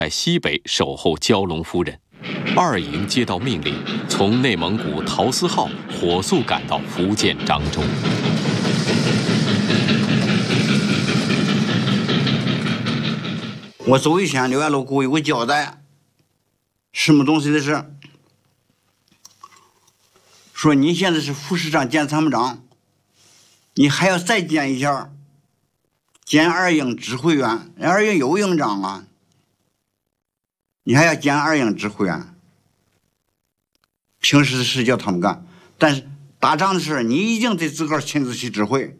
在西北守候蛟龙夫人。2营接到命令，从内蒙古陶思浩火速赶到福建漳州。 我走以前，刘元楼给我有个交代，什么东西的事？说你现在是副师长兼参谋长，你还要再兼一下，兼2营指挥员。2营有营长啊，你还要兼2营指挥员。平时的事叫他们干，但是打仗的事你一定得自个儿亲自去指挥。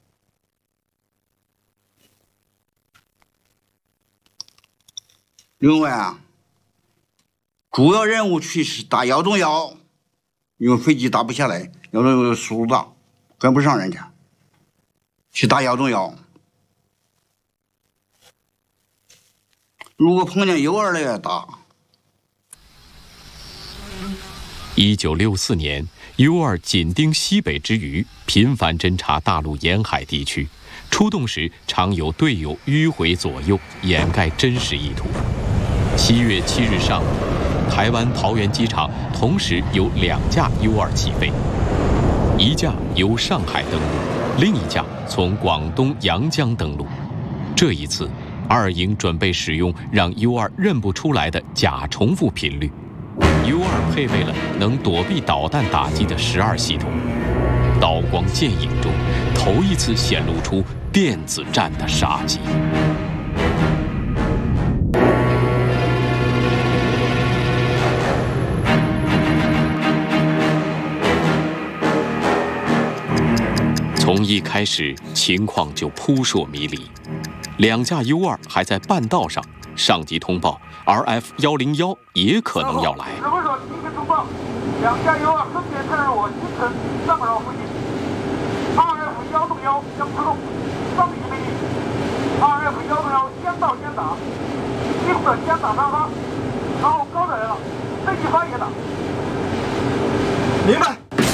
另外啊，主要任务去是打幺洞幺，因为飞机打不下来，幺洞幺速度大，跟不上人家。去打幺洞幺，如果碰见U2了也打。 1964年 ，U2紧盯西北之余，频繁侦察大陆沿海地区，出动时常有队友迂回左右，掩盖真实意图。7月7日上午，台湾桃园机场同时有2架 U2起飞，一架由上海登陆，另一架从广东阳江登陆。这一次，2营准备使用让 U2认不出来的假重复频率。U2配备了能躲避导弹打击的12系统，刀光剑影中，头一次显露出电子战的杀机。从一开始，情况就扑朔迷离。2架 U2还在半道上，上级通报 RF-101也可能要来。 指挥所提前通报，2架 U2分别探入我新城、上饶附近。RF-101将出动，上级命令：RF-101先到先打，一会儿先打3发，然后高的来了，这一发也打。明白。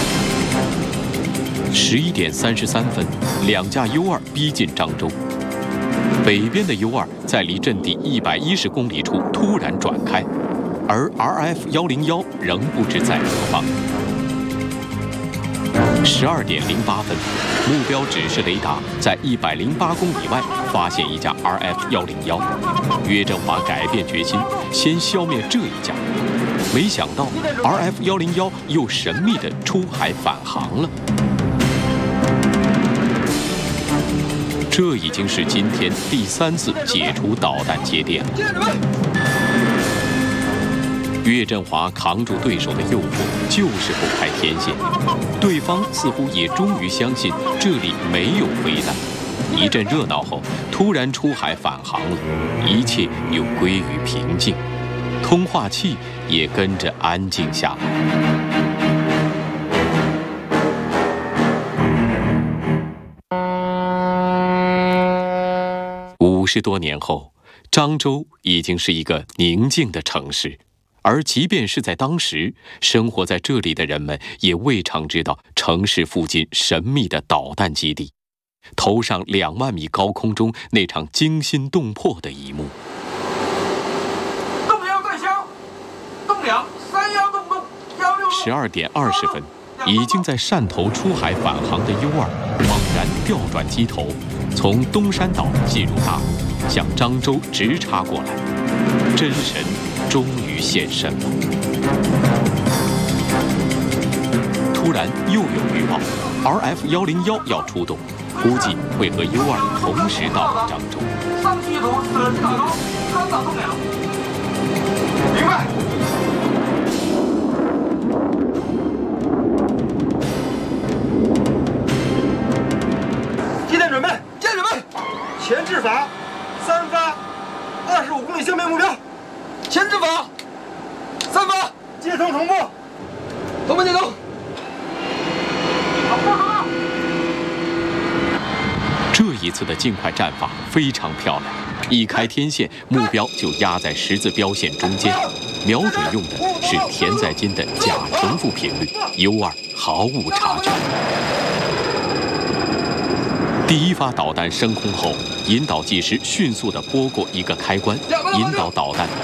11点33分，2架 U2逼近漳州。北边的 U2在离阵地110公里处突然转开，而 RF-101仍不知在何方。12点08分，目标指示雷达在108公里外发现一架 RF-101。岳振华改变决心，先消灭这一架。没想到 RF-101又神秘地出海返航了。这已经是今天第3次解除导弹接电了。岳振华扛住对手的诱惑，就是不开天线。对方似乎也终于相信这里没有飞弹。一阵热闹后，突然出海返航了，一切又归于平静，通话器也跟着安静下来。50多年后，漳州已经是一个宁静的城市，而即便是在当时，生活在这里的人们也未尝知道城市附近神秘的导弹基地，头上2万米高空中那场惊心动魄的一幕。 动摇在乡，动2，3幺动动，166。 12点20分，已经在汕头出海返航的 U2猛然调转机头，从东山岛进入大陆，向漳州直插过来。真神终于现身了。突然又有预报 ，RF-101要出动，估计会和 U2同时到达漳州。 上机图指示打高，3打动2。明白。 机电准备，机电准备，前置法，3发，25公里消灭目标。前置法，3发，接通同步，同步接通。 这一次的尽快战法非常漂亮，一开天线，目标就压在十字标线中间，瞄准用的是田在金的假重复频率，U2毫无察觉。 第一发导弹升空后，引导技师迅速地拨过一个开关，引导导弹